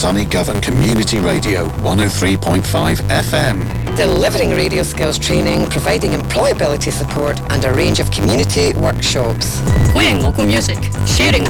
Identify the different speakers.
Speaker 1: Sunnygovan Community Radio 103.5 FM.
Speaker 2: Delivering radio skills training, providing employability support and a range of community workshops.
Speaker 3: Playing local music, sharing